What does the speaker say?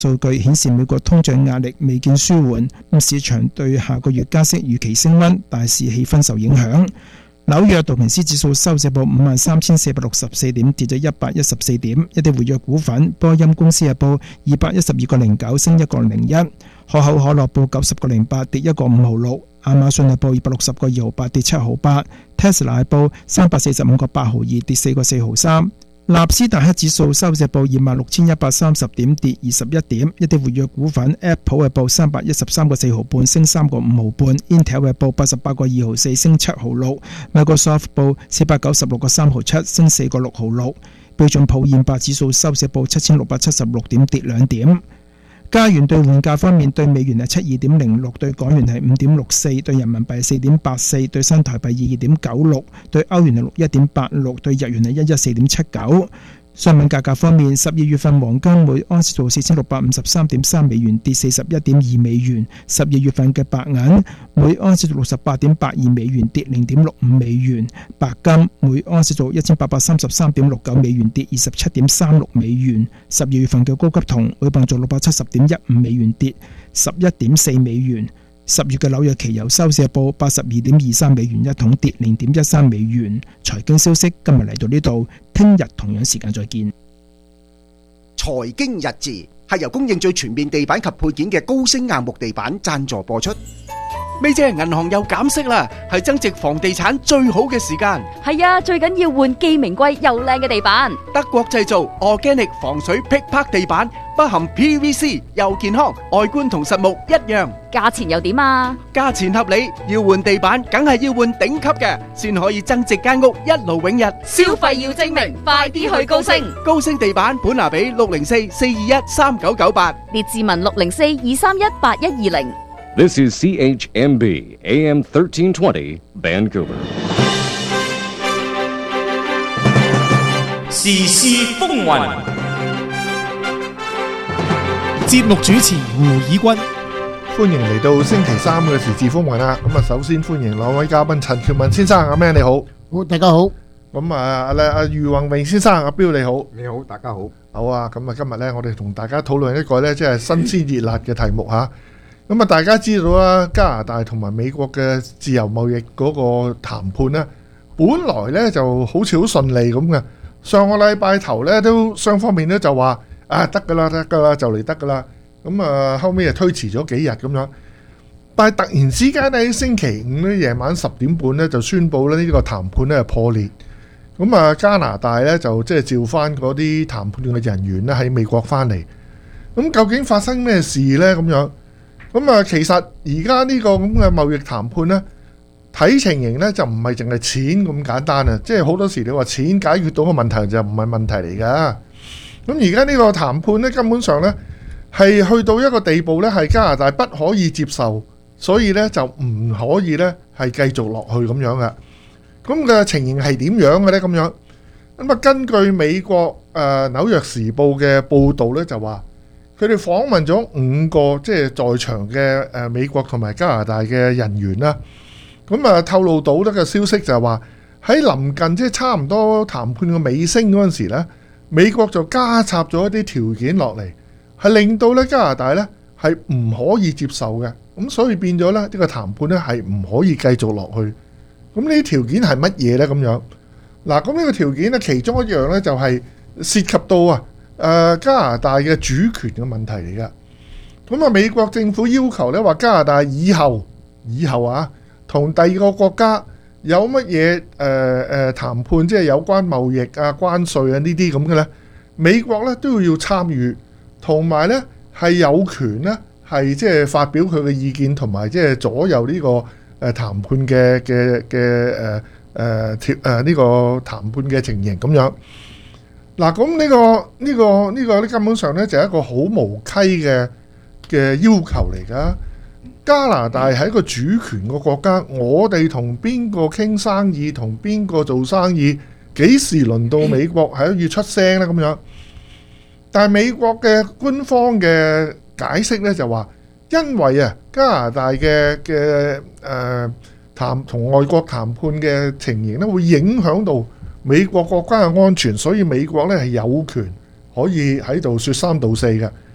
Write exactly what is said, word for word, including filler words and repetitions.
數據顯示美國通脹壓力未見舒緩，市場對下個月加息預期升溫，大市氣氛受影響。紐約道瓊斯指數收市報五萬三千四百六十四點，跌咗一百一十四點。一啲活躍股份，波音公司日報二百一十二個零九，升一個零一；可口可樂報九十個零八，跌一個五毫六；亞馬遜日報二百六十個二毫八，跌七毫八；Tesla報三百四十五個八毫二，跌四個四毫三。納斯達克指數收市報二萬六千一百三十點，跌二十一點。一啲活躍股份 ，Apple 日報三百一十三個四毫半，升三個五毫半 ；Intel 日報八十八個二毫四，升七毫六 ；Microsoft 報四百九十六個三毫七，升四個六毫六。標準普爾五百指數收市報七千六百七十六點，跌兩點。加元兌換價方面，對美元係七二點零六，對港元係五點六四，對人民幣係四點八四，對新台幣二點九六，對歐元係六一點八六，對日元係一一四點七九。商品價格方面，十二月份黃金每安士做四千六百五十三點三美元，跌四十一點二美元；十二月份嘅白銀每安士做六十八點八二美元，跌零點六五美元；白金每安士做一千八百三十三點六九美元，跌二十七點三六美元；十二月份嘅高級銅每磅做六百七十點一五美元，跌十一點四美元。十月嘅紐約期油收市報八十二點二三美元一桶，跌零點一三美元。財經消息今日嚟到呢度，聽日同樣時間再見。 財經日誌係由供應最全面地板及配件嘅高星硬木地板贊助播出。 咪姐，銀行又減息啦，係增值房地產最好嘅時間。 係啊，最緊要換既名貴又靚嘅地板。 德國製造 Organic 防水劈拍地板，不含 P V C， 又健康，外觀同實木一樣。 價錢又點啊？ 價錢合理，要換地板梗係要換頂級嘅，先可以增值間屋一勞永逸。 消費要精明，快啲去高星。 高星地板本拿比六零四四二一三九九八， 列治文六零四二三一八一二零。 This is C H M B A M thirteen twenty Vancouver。 時事風雲， 節目主持胡以軍， 歡迎嚟到星期三嘅時事風雲啦。咁啊，首先歡迎兩位嘉賓，陳喬文先生，阿 Man 你好。 好，大家好。 咁啊，阿阿余宏榮先生，阿彪你好。 你好，大家好。 好啊，咁啊，今日咧，我哋同大家討論一個咧，即係新鮮熱辣嘅題目吓。咁啊，大家知道啦，加拿大同埋美國嘅自由貿易嗰個談判呢，本來呢就好似好順利咁嘅。上個禮拜頭呢，都雙方面呢就話啊得噶啦，得噶啦，就嚟得噶啦。咁啊，後尾又推遲咗幾日咁樣。但係突然之間喺星期五呢夜晚十點半呢，就宣布咧呢個談判呢破裂。咁啊，加拿大呢，就即係召翻嗰啲談判嘅人員呢喺美國翻嚟。咁究竟發生咩事呢？咁樣？咁啊，其實而家呢個咁嘅貿易談判呢，睇情形呢就唔係淨係錢咁簡單啊！即係好多時你話錢解決到個問題就唔係問題嚟㗎。咁而家呢個談判呢，根本上呢係去到一個地步呢，係加拿大不可以接受，所以呢就唔可以呢係繼續落去咁樣嘅。咁嘅情形係點樣嘅呢？咁樣咁啊，根據美國誒紐約時報嘅報導呢，就話，佢哋訪問咗五個即係在場嘅誒美國同埋加拿大嘅人員啦，咁啊透露到呢個消息就係話喺臨近即係差唔多談判嘅尾聲嗰陣時咧，美國就加插咗一啲條件落嚟，係令到咧加拿大咧係唔可以接受嘅，咁所以變咗咧呢個談判咧係唔可以繼續落去。咁呢啲條件係乜嘢咧？咁樣嗱，咁呢個條件咧其中一樣咧就係涉及到啊。誒、呃、加拿大嘅主權嘅問題嚟噶，咁啊美國政府要求咧話加拿大以後以後啊，同第二個國家有乜嘢誒誒談判，即係有關貿易啊、關稅啊呢啲咁嘅咧，美國咧都要要參與，同埋咧係有權咧係即係發表佢嘅意見，同埋即係左右呢個誒談判嘅嘅嘅誒誒貼誒呢個談判嘅情形咁樣。嗱，咁呢個呢個呢個咧根本上咧就係一個好無稽嘅嘅要求嚟噶。加拿大係一個主權嘅國家，我哋同邊個傾生意，同邊個做生意，幾時輪到美國係要出聲咧？咁樣，但係美國嘅官方嘅解釋咧就話，因為啊加拿大嘅嘅誒談同外國談判嘅情形咧，會影響到美國國家嘅安全，所以美國咧係有權可以喺度説三道四嘅。